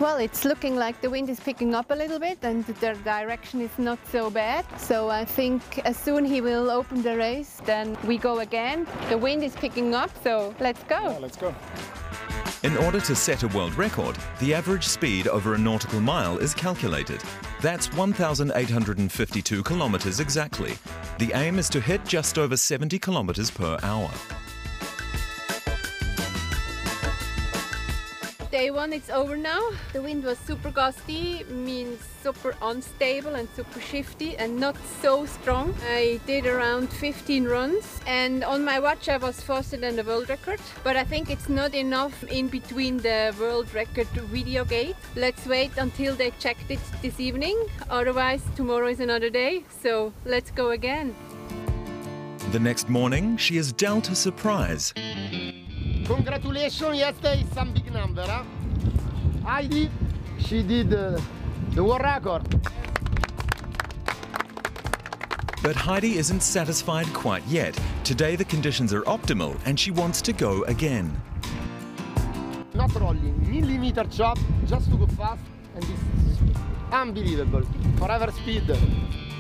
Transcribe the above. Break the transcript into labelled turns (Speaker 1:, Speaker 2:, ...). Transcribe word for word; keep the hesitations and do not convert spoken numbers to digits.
Speaker 1: Well, it's looking like the wind is picking up a little bit and the direction is not so bad. So I think as soon he will open the race, then we go again. The wind is picking up, so let's go.
Speaker 2: Yeah, let's go.
Speaker 3: In order to set a world record, the average speed over a nautical mile is calculated. That's one thousand eight hundred fifty-two kilometers exactly. The aim is to hit just over seventy kilometers per hour.
Speaker 1: Day one, it's over now. The wind was super gusty, means super unstable and super shifty and not so strong. I did around fifteen runs and on my watch I was faster than the world record. But I think it's not enough in between the world record video gate. Let's wait until they checked it this evening. Otherwise, tomorrow is another day. So let's go again.
Speaker 3: The next morning, she is dealt a surprise.
Speaker 4: Congratulations, yesterday is some big number, huh? Heidi, she did uh, the world record.
Speaker 3: But Heidi isn't satisfied quite yet. Today the conditions are optimal and she wants to go again.
Speaker 4: Not rolling, millimeter chop, just to go fast, and this is unbelievable. Forever speed.